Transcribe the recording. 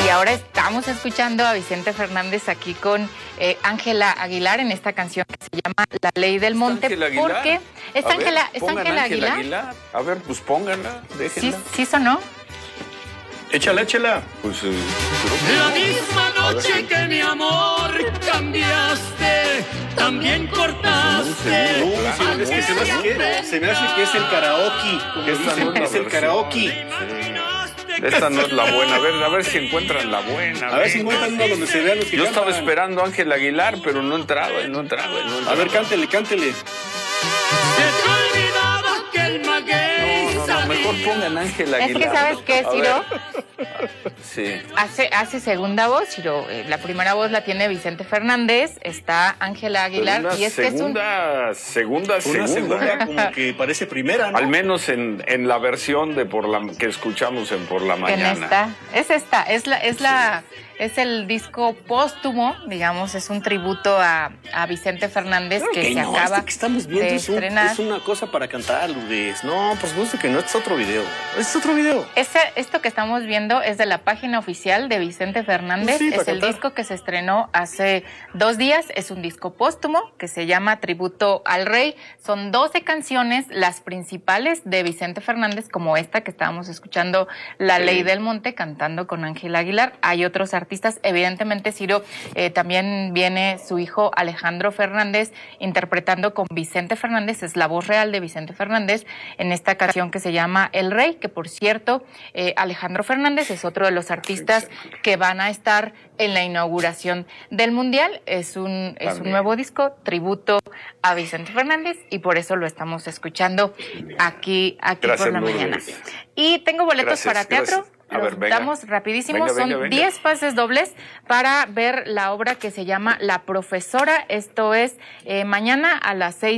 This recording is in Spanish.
Y ahora estamos escuchando a Vicente Fernández aquí con Ángela Aguilar en esta canción que se llama La Ley del Monte. Porque es Ángela Aguilar. A ver, pues pónganla, déjenla. ¿Sí sonó? Échala. Pues, la misma noche que mi amor cambiaste, también cortaste. No, es que se me hace que es el karaoke. Como dicen, es el karaoke. Esta no es la buena. A ver si encuentran la buena. A ver si encuentran una donde se vean los que Yo cantan. estaba esperando a Ángel Aguilar, pero no entraba. A ver, cántele. Se te olvidaba que el maguey No, mejor pongan Ángel Aguilar. Es que ¿sabes qué, Ciro? Sí. Hace segunda voz, Ciro. La primera voz la tiene Vicente Fernández, está Ángela Aguilar. Pero y es que es una segunda, como que parece primera, ¿no? Al menos en la versión de que escuchamos en Por la Mañana. Es el disco póstumo, digamos, es un tributo a Vicente Fernández que se acaba que estamos viendo de estrenar. es una cosa para cantar, Lourdes. No, por supuesto que no, este es otro video. Esto que estamos viendo es de la página oficial de Vicente Fernández. Sí, es el disco que se estrenó hace 2 días. Es un disco póstumo que se llama Tributo al Rey. Son 12 canciones, las principales de Vicente Fernández, como esta que estábamos escuchando, La Ley del Monte, cantando con Ángela Aguilar. Hay otros artistas. Evidentemente, Ciro, también viene su hijo Alejandro Fernández interpretando con Vicente Fernández. Es la voz real de Vicente Fernández en esta canción que se llama El Rey, que por cierto, Alejandro Fernández es otro de los artistas que van a estar en la inauguración del Mundial. Es un nuevo disco, tributo a Vicente Fernández, y por eso lo estamos escuchando aquí Gracias, por la Lourdes. mañana. Y tengo boletos para teatro. A ver, venga. Damos rapidísimo. Venga. Son 10 pases dobles para ver la obra que se llama La Profesora. Esto es mañana a las 6